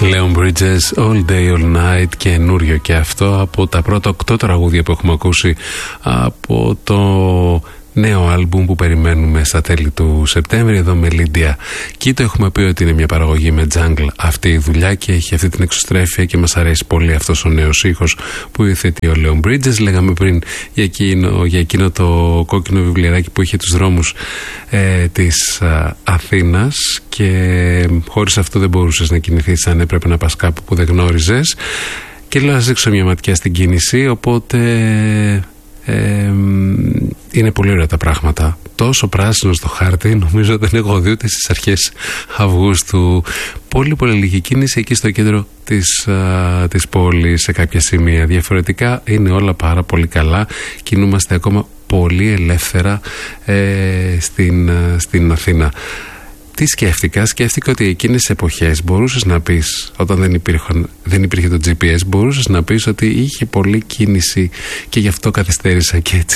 Leon Bridges, All Day All Night, καινούριο και αυτό από τα πρώτα 8 τραγούδια που έχουμε ακούσει από το νέο άλμπουμ που περιμένουμε στα τέλη του Σεπτέμβρη εδώ με Lydia. Και το έχουμε πει ότι είναι μια παραγωγή με jungle αυτή η δουλειά και έχει αυτή την εξωστρέφεια και μας αρέσει πολύ αυτός ο νέος ήχος που υιοθετεί ο Leon Bridges. Λέγαμε πριν για εκείνο το κόκκινο βιβλιαράκι που είχε τους δρόμους της Αθήνας και χωρίς αυτό δεν μπορούσες να κινηθείς αν έπρεπε να πας κάπου που δεν γνώριζες. Και λέω να ρίξω μια ματιά στην κίνηση, οπότε είναι πολύ ωραία τα πράγματα. Τόσο πράσινο στο χάρτη νομίζω δεν έχω δει ούτε στις αρχές Αυγούστου. Πολύ πολύ λίγη κίνηση εκεί στο κέντρο της πόλης σε κάποια σημεία. Διαφορετικά είναι όλα πάρα πολύ καλά. Κινούμαστε ακόμα πολύ ελεύθερα στην Αθήνα. Τι σκέφτηκα ότι εκείνες τις εποχές μπορούσες να πεις, όταν δεν υπήρχε το GPS, μπορούσες να πεις ότι είχε πολλή κίνηση και γι' αυτό καθυστέρησα και έτσι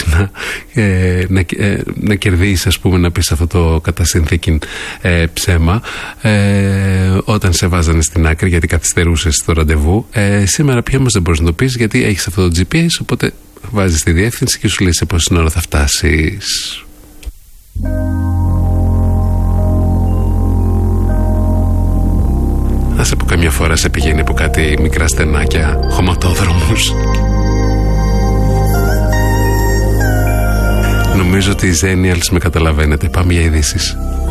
να κερδίσεις, ας πούμε, να πεις αυτό το κατά συνθήκη ψέμα όταν σε βάζανε στην άκρη γιατί καθυστερούσες το ραντεβού. Σήμερα πια όμως δεν μπορείς να το πεις γιατί έχεις αυτό το GPS, οπότε βάζεις τη διεύθυνση και σου λέει σε πόση ώρα θα φτάσεις. Άσε που καμιά φορά σε πηγαίνει από κάτι μικρά στενάκια, χωματόδρομους. Νομίζω ότι οι Zenials με καταλαβαίνετε. Πάμε για ειδήσεις.